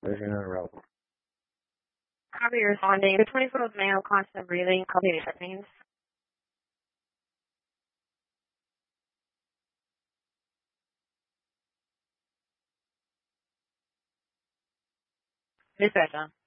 Version in a row. Copy responding. The 24-year-old male, constant breathing, copy the settings. Dispatcher.